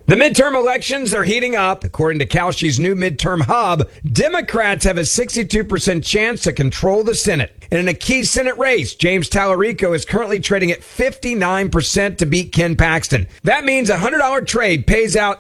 The midterm elections are heating up. According to Kalshi's new midterm hub, Democrats have a 62% chance to control the Senate. And in a key Senate race, James Tallarico is currently trading at 59% to beat Ken Paxton. That means a $100 trade pays out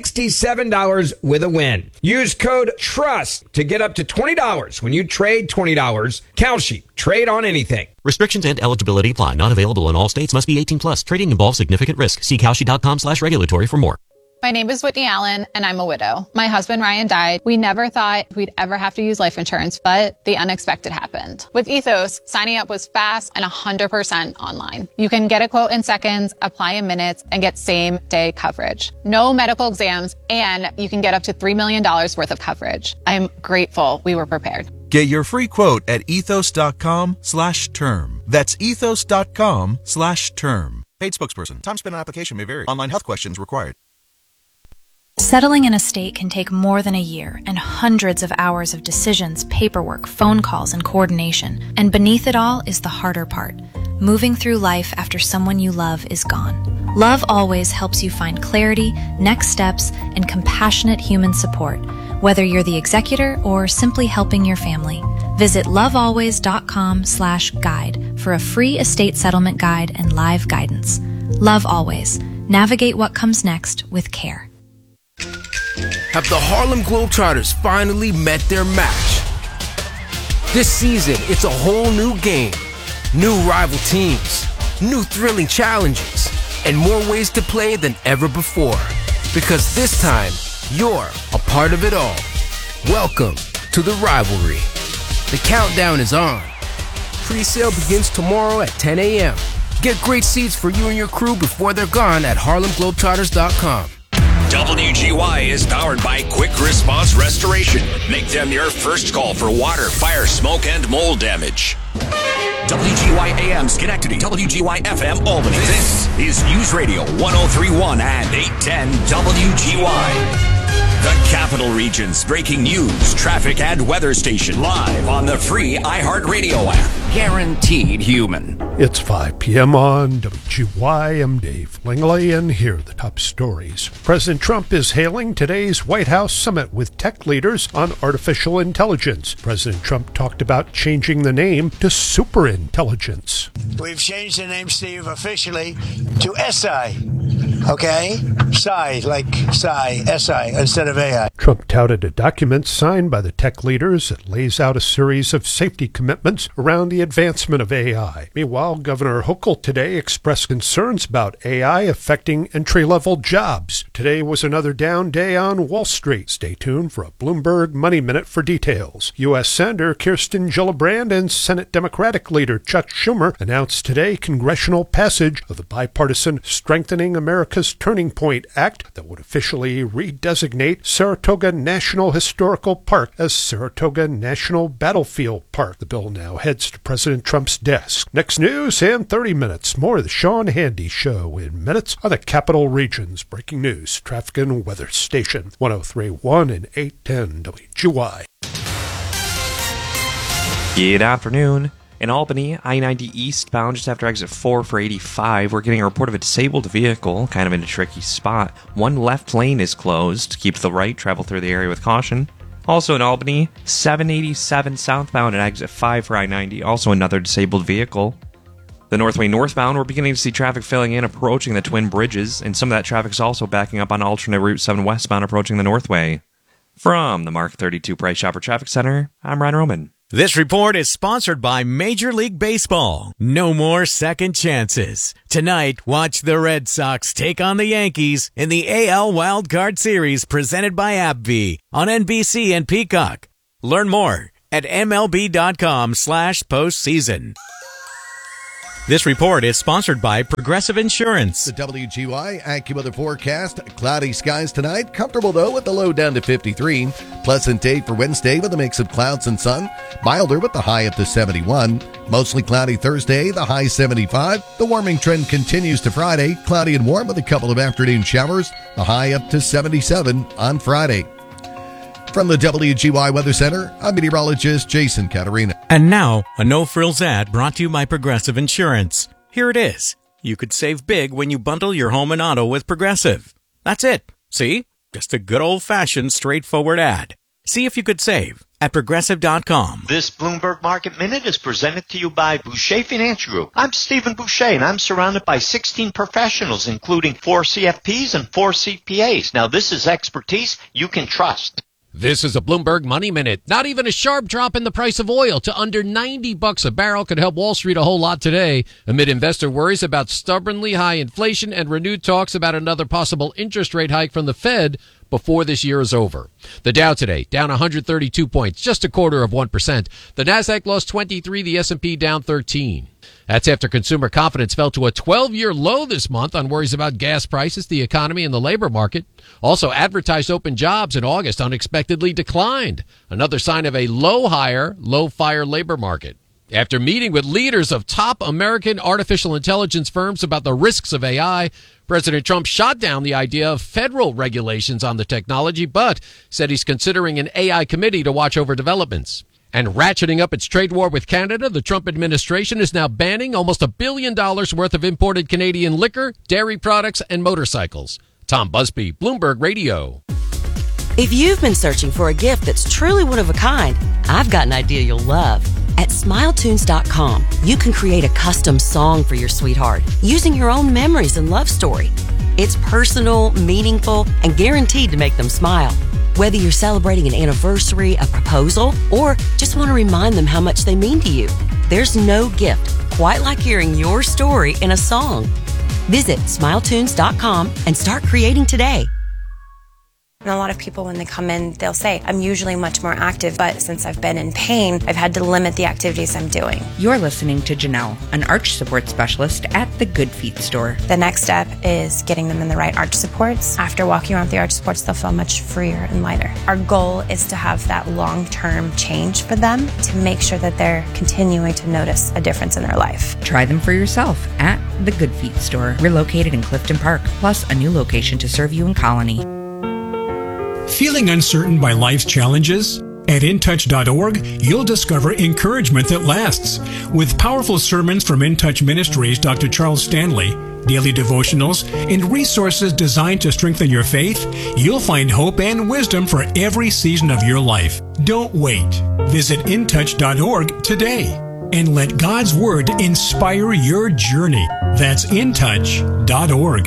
$67 with a win. Use code TRUST to get up to $20 when you trade $20. Kalshi, trade on anything. Restrictions and eligibility apply. Not available in all states. Must be 18 plus. Trading involves significant risk. See Kalshi.com/regulatory for more. My name is Whitney Allen, and I'm a widow. My husband, Ryan, died. We never thought we'd ever have to use life insurance, but the unexpected happened. With Ethos, signing up was fast and 100% online. You can get a quote in seconds, apply in minutes, and get same-day coverage. No medical exams, and you can get up to $3 million worth of coverage. I'm grateful we were prepared. Get your free quote at ethos.com/term. That's ethos.com/term. Paid spokesperson. Time spent on application may vary. Online health questions required. Settling in a state can take more than a year and hundreds of hours of decisions, paperwork, phone calls, and coordination. And beneath it all is the harder part, moving through life after someone you love is gone. Love Always helps you find clarity, next steps, and compassionate human support, whether you're the executor or simply helping your family. Visit lovealways.com/guide for a free estate settlement guide and live guidance. Love Always. Navigate what comes next with care. Have the Harlem Globetrotters finally met their match? This season, it's a whole new game. New rival teams, new thrilling challenges, and more ways to play than ever before. Because this time, you're a part of it all. Welcome to the rivalry. The countdown is on. Pre-sale begins tomorrow at 10 a.m. Get great seats for you and your crew before they're gone at harlemglobetrotters.com. WGY is powered by Quick Response Restoration. Make them your first call for water, fire, smoke, and mold damage. WGY AM Schenectady, WGY FM Albany. This is News Radio 1031 and 810 WGY. The Capital Region's breaking news, traffic, and weather station live on the free iHeartRadio app. Guaranteed human. It's 5 p.m. on WGY. I'm Dave Langley, and here are the top stories. President Trump is hailing today's White House summit with tech leaders on artificial intelligence. President Trump talked about changing the name to superintelligence. We've changed the name, Steve, officially to SI. Okay? Psi, like Psi, SI, instead of AI. Trump touted a document signed by the tech leaders that lays out a series of safety commitments around the advancement of AI. Meanwhile, Governor Hochul today expressed concerns about AI affecting entry-level jobs. Today was another down day on Wall Street. Stay tuned for a Bloomberg Money Minute for details. U.S. Senator Kirsten Gillibrand and Senate Democratic leader Chuck Schumer announced today congressional passage of the bipartisan Strengthening America's Turning Point Act that would officially redesignate Saratoga National Historical Park as Saratoga National Battlefield Park. The bill now heads to President Trump's desk. Next news in 30 minutes. More of the Sean Handy Show in minutes on the Capital Region's breaking news, traffic and weather station 1031 and 810 WGY. Good afternoon. In Albany, I-90 eastbound just after exit 4 for 85, we're getting a report of a disabled vehicle, kind of in a tricky spot. One left lane is closed. Keep to the right, travel through the area with caution. Also in Albany, 787 southbound at exit 5 for I-90, also another disabled vehicle. The Northway northbound, we're beginning to see traffic filling in approaching the Twin Bridges, and some of that traffic is also backing up on alternate Route 7 westbound approaching the Northway. From the Mark 32 Price Chopper Traffic Center, I'm Ryan Roman. This report is sponsored by Major League Baseball. No more second chances. Tonight, watch the Red Sox take on the Yankees in the AL Wild Card Series presented by AbbVie on NBC and Peacock. Learn more at MLB.com/postseason. This report is sponsored by Progressive Insurance. The WGY AccuWeather forecast. Cloudy skies tonight. Comfortable, though, with the low down to 53. Pleasant day for Wednesday with a mix of clouds and sun. Milder with the high up to 71. Mostly cloudy Thursday, the high 75. The warming trend continues to Friday. Cloudy and warm with a couple of afternoon showers. The high up to 77 on Friday. From the WGY Weather Center, I'm meteorologist Jason Caterina. And now, a no-frills ad brought to you by Progressive Insurance. Here it is. You could save big when you bundle your home and auto with Progressive. That's it. See? Just a good old-fashioned straightforward ad. See if you could save at Progressive.com. This Bloomberg Market Minute is presented to you by Boucher Financial Group. I'm Stephen Boucher, and I'm surrounded by 16 professionals, including 4 CFPs and 4 CPAs. Now, this is expertise you can trust. This is a Bloomberg Money Minute. Not even a sharp drop in the price of oil to under $90 a barrel could help Wall Street a whole lot today, amid investor worries about stubbornly high inflation and renewed talks about another possible interest rate hike from the Fed before this year is over. The Dow today down 132 points, just 0.25%. The Nasdaq lost 23, the S&P down 13. That's after consumer confidence fell to a 12-year low this month on worries about gas prices, the economy, and the labor market. Also, advertised open jobs in August unexpectedly declined. Another sign of a low-hire, low-fire labor market. After meeting with leaders of top American artificial intelligence firms about the risks of AI, President Trump shot down the idea of federal regulations on the technology, but said he's considering an AI committee to watch over developments. And ratcheting up its trade war with Canada, the Trump administration is now banning almost $1 billion worth of imported Canadian liquor, dairy products, and motorcycles. Tom Busby, Bloomberg Radio. If you've been searching for a gift that's truly one of a kind, I've got an idea you'll love. At SmileTunes.com, you can create a custom song for your sweetheart using your own memories and love story. It's personal, meaningful, and guaranteed to make them smile. Whether you're celebrating an anniversary, a proposal, or just want to remind them how much they mean to you, there's no gift quite like hearing your story in a song. Visit SmileTunes.com and start creating today. And a lot of people, when they come in, they'll say, I'm usually much more active, but since I've been in pain, I've had to limit the activities I'm doing. You're listening to Janelle, an arch support specialist at the Good Feet store. The next step is getting them in the right arch supports. After walking around the arch supports, they'll feel much freer and lighter. Our goal is to have that long-term change for them to make sure that they're continuing to notice a difference in their life. Try them for yourself at the Good Feet store. We're located in Clifton Park, plus a new location to serve you in Colony. Feeling uncertain by life's challenges? At InTouch.org, you'll discover encouragement that lasts. With powerful sermons from InTouch Ministries' Dr. Charles Stanley, daily devotionals, and resources designed to strengthen your faith, you'll find hope and wisdom for every season of your life. Don't wait. Visit InTouch.org today and let God's Word inspire your journey. That's InTouch.org.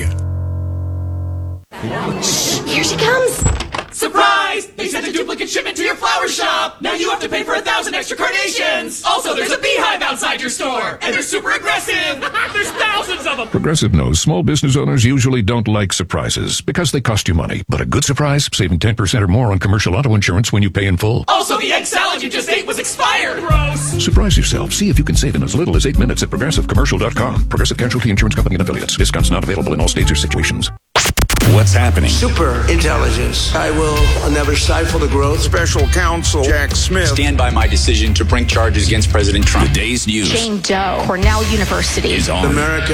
Here she comes! Surprise! They sent a duplicate shipment to your flower shop! Now you have to pay for 1,000 extra carnations! Also, there's a beehive outside your store! And they're super aggressive! There's thousands of them! Progressive knows small business owners usually don't like surprises because they cost you money. But a good surprise, saving 10% or more on commercial auto insurance when you pay in full. Also, the egg salad you just ate was expired! Gross! Surprise yourself. See if you can save in as little as 8 minutes at ProgressiveCommercial.com. Progressive Casualty Insurance Company and Affiliates. Discounts not available in all states or situations. What's happening? Super intelligence. I will never stifle the growth. Special counsel Jack Smith. Stand by my decision to bring charges against President Trump. The day's news. Jane Doe, Cornell University. Is on. America